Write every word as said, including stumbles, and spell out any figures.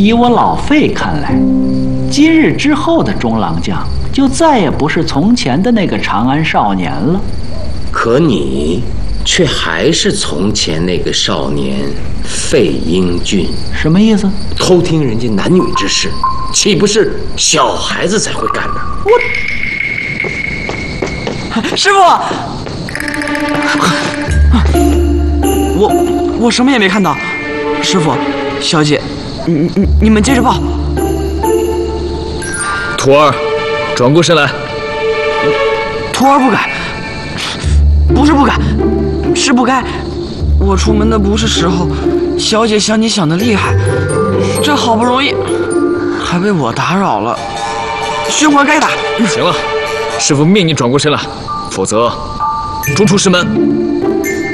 依我老费看来，今日之后的中郎将就再也不是从前的那个长安少年了。 可你却还是从前那个少年费英俊。 什么意思？ 偷听人家男女之事，岂不是小孩子才会干的？ 我师傅，我我什么也没看到。师傅，小姐，你你你们接着报。 徒儿，转过身来。 徒儿不敢，不是不敢，是不该。我出门的不是时候，小姐想你想的厉害，这好不容易还被我打扰了，宣官该打。 行了，师傅命你转过身来，否则逐出师门。